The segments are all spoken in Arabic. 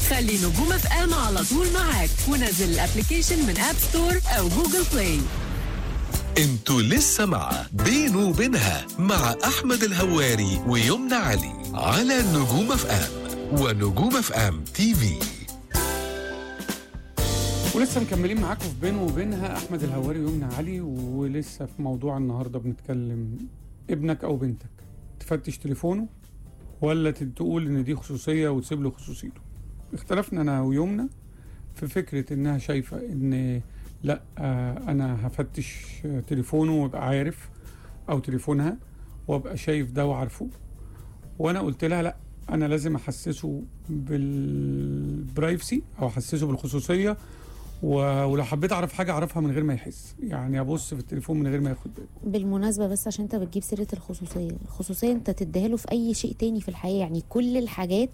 خلي نجوم اف ام على طول معاك، ونزل الابليكيشن من اب ستور او جوجل بلاي. انتوا لسه مع بينه وبينها مع احمد الهواري ويمنى علي على نجوم اف ام ونجوم اف ام تي في. ولسه مكملين معاكم في بينه وبينها احمد الهواري ويمنى علي، ولسه في موضوع النهارده بنتكلم ابنك او بنتك تفتش تليفونه ولا تقول ان دي خصوصيه وتسيب له خصوصيته. اختلفنا انا ويمنى في فكره انها شايفه ان لا، انا هفتش تليفونه وابقى عارف، او تليفونها وابقى شايف ده وعارفه. وانا قلت لها لا، انا لازم احسسه بالبرايفسي او احسسه بالخصوصيه، ولو حبيت اعرف حاجه اعرفها من غير ما يحس، يعني ابص في التليفون من غير ما ياخد باله. بالمناسبه بس عشان انت بتجيب سيره الخصوصيه انت تديها له في اي شيء تاني في الحياه، يعني كل الحاجات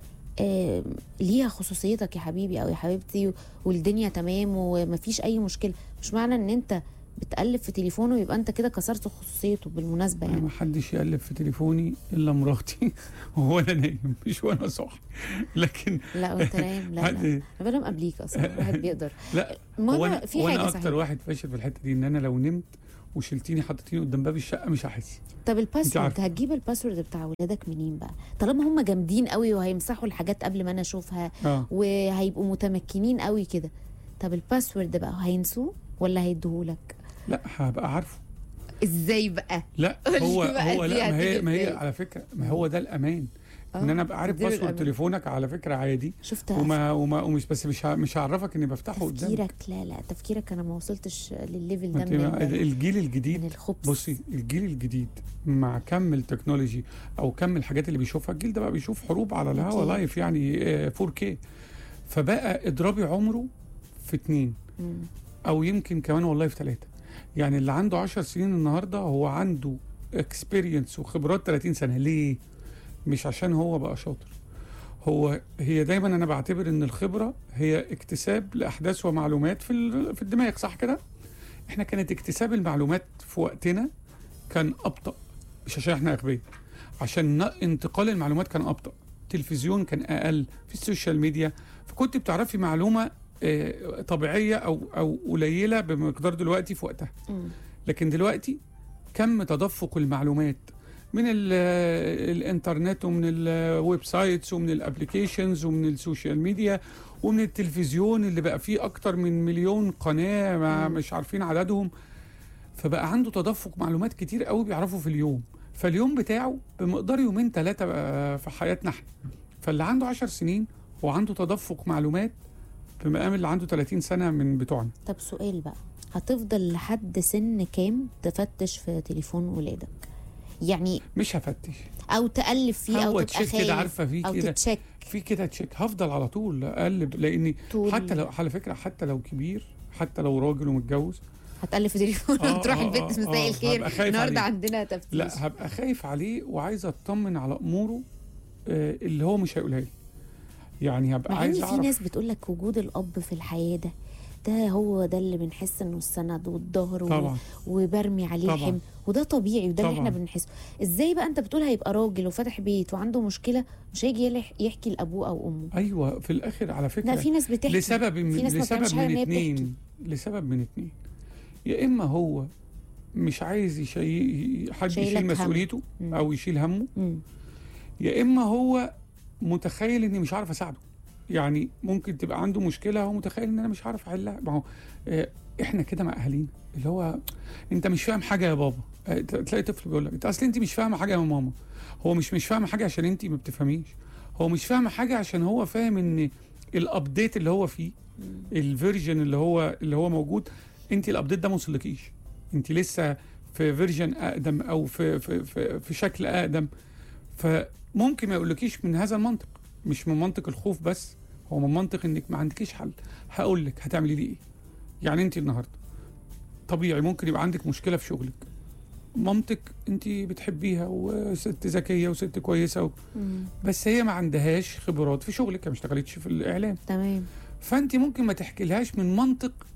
ليها خصوصيتك يا حبيبي او يا حبيبتي، والدنيا تمام ومفيش اي مشكله. مش معنى ان انت بتقلب في تليفونه يبقى انت كده كسرت خصوصيته. بالمناسبه يعني ما حدش يقلب في تليفوني الا مراتي وهو انا نايم، مش وانا صاحي. لكن لا وانت نايم لا انا بنام قبليك اصلا، الواحد بيقدر. لا المهم في حاجه اكتر صحيح. واحد فاشل في الحته دي ان انا لو نمت وشلتيني حطيتيني قدام باب الشقه مش هحس. طب الباسورد هتجيب الباسورد بتاع ولادك منين بقى؟ طالما هم جامدين قوي وهيمسحوا الحاجات قبل ما انا اشوفها وهيبقوا متمكنين قوي كده، طب الباسورد بقى هينسوه ولا هيديهولك؟ لا هبقى عارفه. ازاي بقى؟ لا هو لا، ما هي على فكره، ما هو ده الامان، ان انا ابقى عارف باسورد تليفونك على فكره عادي. شفتها ومش بس مش هعرفك اني بفتحه قدامك. تفكيرك انا ما وصلتش للليفل ده من الجيل الجديد. من الخبز. بصي الجيل الجديد مع كم التكنولوجي او كم الحاجات اللي بيشوفها الجيل ده بقى بيشوف حروب على الهوا لايف، يعني 4K، فبقى اضرابي عمره في 2 او يمكن كمان والله في 3. يعني اللي عنده 10 سنين النهارده هو عنده اكسبيرينس وخبرات 30 سنه. ليه؟ مش عشان هو بقى شاطر، هي دايما انا بعتبر ان الخبره هي اكتساب لاحداث ومعلومات في الدماغ، صح كده؟ احنا كانت اكتساب المعلومات في وقتنا كان ابطا، مش عشان احنا اغبياء، عشان انتقال المعلومات كان ابطا. التلفزيون كان اقل، في السوشيال ميديا، فكنت بتعرفي معلومه طبيعيه او قليله بمقدار دلوقتي في وقتها. لكن دلوقتي كم تدفق المعلومات من الانترنت ومن الويب سايتس ومن الابليكيشنز ومن السوشيال ميديا ومن التلفزيون اللي بقى فيه اكتر من 1,000,000 قناه مش عارفين عددهم، فبقى عنده تدفق معلومات كتير قوي بيعرفه في اليوم، فاليوم بتاعه بمقدار 2-3 في حياتنا احنا. فاللي عنده 10 سنين هو عنده تدفق معلومات بمقام اللي عنده 30 سنه من بتوعنا. طب سؤال بقى، هتفضل لحد سن كام تفتش في تليفون ولادك؟ يعني مش هفتش او تقلب فيه او تبقى خايف كده، عارفه فيه او كده تتشك في كده تشيك. هفضل على طول اقلب، لاني حتى لو على فكره حتى لو كبير، حتى لو راجل ومتجوز هتقلب في تليفونه تروح البيت مساء الخير النهارده عندنا تفتيش. لا هبقى خايف عليه وعايز اطمن على اموره اللي هو مش هيقولها لي. يعني هبقى عايز اعرف. في ناس بتقول لك وجود الاب في الحياه ده هو ده اللي بنحس انه السند والظهر وبرمي عليه الحمل، وده طبيعي وده اللي احنا بنحسه. ازاي بقى انت بتقول هيبقى راجل وفاتح بيت وعنده مشكله مش هيجي يحكي لابوه او امه؟ ايوه في الاخر على فكره لا في ناس بتحكي لسبب من اتنين، يا اما هو مش عايز حد يشيل مسؤوليته او يشيل همه، يا اما هو متخيل اني مش عارف اساعده. يعني ممكن تبقى عنده مشكله هو متخيل ان انا مش عارف احلها. ما هو احنا كده مع اهالينا، اللي هو انت مش فاهم حاجه يا بابا. تلاقي طفل بيقول لك اصل انت مش فاهمه حاجه يا ماما. هو مش فاهمه حاجه عشان انت ما بتفهميش، هو مش فاهمه حاجه عشان هو فاهم ان الابديت اللي هو فيه، الفيرجن اللي هو موجود، انت الابديت ده ما وصلكيش، انت لسه في فيرجن اقدم او في شكل اقدم. فممكن ما يقولكيش من هذا المنطق، مش من منطق الخوف بس، هو من منطق انك ما عندكيش حل. هقول لك هتعملي لي ايه. يعني انت النهارده طبيعي ممكن يبقى عندك مشكله في شغلك، مامتك انت بتحبيها وست ذكيه وست كويسه بس هي ما عندهاش خبرات في شغلك، ما اشتغلتش في الاعلام، تمام. فانت ممكن ما تحكي لهاش من منطق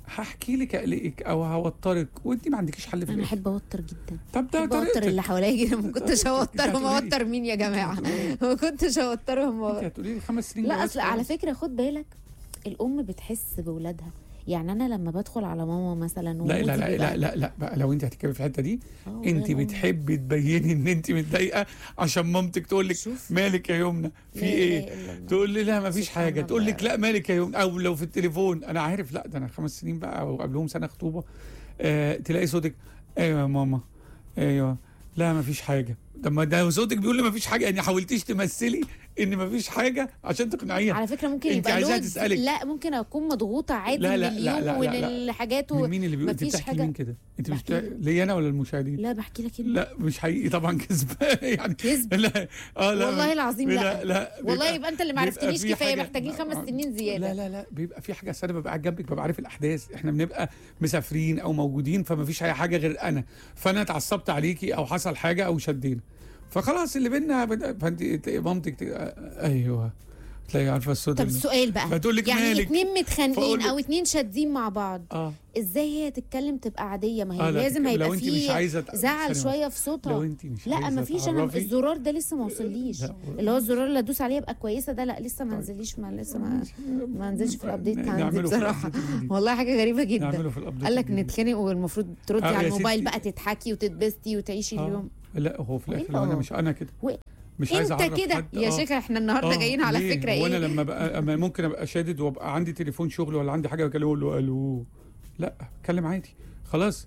هحكي لك اقلقك او هوترك وانت ما عندكيش حل في انا الاخر. احب اوتر جدا. طب ده احب اوتر طريقتك. اللي حواليا جدا. ما كنتش اوترهم. هتقولي إيه؟ اوتر مين يا جماعه؟ ما كنتش اوترهم. انت هتقولي لي 5 سنين لا جواز اصل على خلاص. فكره خد بالك، الام بتحس باولادها. يعني انا لما بدخل على ماما مثلا لا ومودي لا لا بيبقى- لا لا لا بقى لو انت هتتكلمي في الحته دي انت غير أمي. بتحبي تبيني ان انت متضايقه عشان مامتك تقول لك شوف. مالك يا يمنى في لا ايه؟ إله إلا الله. تقول لي لا ما فيش سبحان حاجه، تقول الله. لك لا مالك يا يمنى، او لو في التليفون انا عارف لا ده انا 5 سنين بقى وقبلهم سنه خطوبه. تلاقي صوتك ايوه يا ماما ايوه لا ما فيش حاجه. طب ما ده صوتك بيقول لي ما فيش حاجه، يعني حاولتيش تمثلي ان ما فيش حاجه عشان تقنعيها. على فكره ممكن انت يبقى عايزاها لود. تسألك. لا ممكن اكون مضغوطه عادي لا من لا لا اليوم لا لا لا. ومن الحاجات من مين اللي بيقول؟ انت مفيش بتحكي حاجة. مين كده؟ انت مش بحكي. ليا انا ولا المشاهدين؟ لا بحكي لك انت. لا مش حقيقي طبعا كذب يعني كذب؟ لا لا والله العظيم لا. لا والله يبقى انت اللي ما بيبقى عرفتنيش في كفايه، حاجة- محتاجين 5 سنين زياده. لا لا لا بيبقى في حاجه، انا ببقى قاعد جنبك ببقى عارف الاحداث، احنا بنبقى مسافرين او موجودين فما فيش اي حاجه غير انا، فانا اتعصبت عليكي او حصل حاجه او شدينا فخلاص اللي بينا فانت تلاقي مامتك ايوه تلاقي عارفه الصوت طب السؤال بقى، فتقول لك يعني مالك؟ 2 متخانقين فأقول لك- او 2 شادين مع بعض، ازاي هي تتكلم تبقى عاديه؟ ما هي لا، لازم لو هيبقى انت مش فيه عايزه زعل ثانية شويه واحدة. في صوتها. لو انت مش لا عايزه ما فيش، انا تعرفي- الزرار ده لسه ما وصليش، لا. اللي هو الزرار اللي ادوس عليه ابقى كويسه ده لا لسه ما طيب. نزليش، ما ما نزلش في الابديت عندي نعمله في بصراحه. الأبديت الجديد. والله حاجه غريبه جدا. نعمله في الابديت قال لك الجديد. نتخانق والمفروض تردي يا على الموبايل ستي. بقى تضحكي وتتبسطي وتعيشي اليوم. لا هو في الاخر إيه لو انا هو؟ مش انا كده و- مش عايز انت اعرف كده حد. يا شيخه احنا النهارده جايين على ليه؟ فكره وانا ايه؟ لما بقى أما ممكن ابقى شادد وابقى عندي تليفون شغل ولا عندي حاجه بكلمه اقول له الو، لا اتكلم عادي خلاص،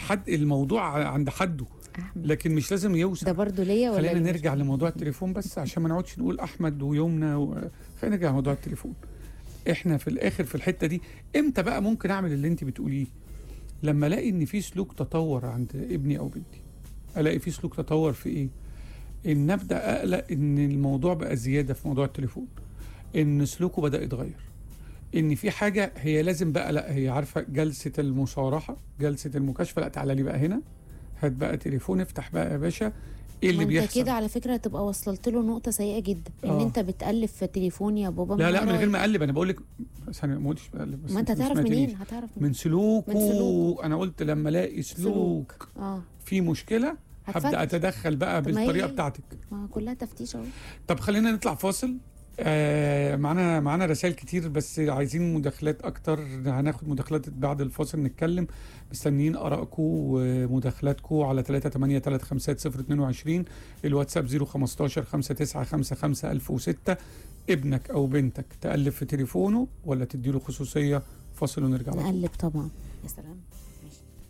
الموضوع عند حده أحمد. لكن مش لازم يوسع. ده برضو ليا ولا خلينا ليه؟ نرجع لموضوع التليفون بس عشان ما نقعدش نقول احمد ويمنى خلينا نرجع لموضوع التليفون. احنا في الاخر في الحته دي امتى بقى ممكن اعمل اللي انت بتقوليه؟ لما الاقي ان في سلوك تطور عند ابني او بنتي. الاقي في سلوك تطور في ايه؟ ان ابدا اقلق ان الموضوع بقى زياده في موضوع التليفون، ان سلوكه بدا يتغير، ان في حاجه هي لازم بقى، لا هي عارفه جلسه المصارحه جلسه المكاشفه، لا تعالى لي بقى هنا هات بقى تليفون افتح بقى يا باشا ايه اللي ما انت بيحصل كده على فكره هتبقى وصلت له نقطه سيئه جدا، ان انت بتقلب في تليفون يا بابا. لا لا من غير ورايا. ما اقلب، انا بقول لك ثانيه ما قلتش بقلب بس ما انت هتعرف سمعتنيش. منين؟ هتعرف من سلوكه. من سلوكه. انا قلت لما الاقي سلوك في مشكله هبدا هتفتش. اتدخل بقى طب ما هي بالطريقه هي. بتاعتك. ما كلها تفتيش اهو. طب خلينا نطلع فاصل. معانا رسائل كتير بس عايزين مداخلات اكتر، هناخد مداخلات بعد الفاصل نتكلم. مستنيين ارائكم ومداخلاتكم على 3835022 الواتساب 015 5955 1006. ابنك او بنتك تقلب في تليفونه ولا تديله خصوصيه؟ فاصل ونرجع. نقلب طبعا. يا سلام.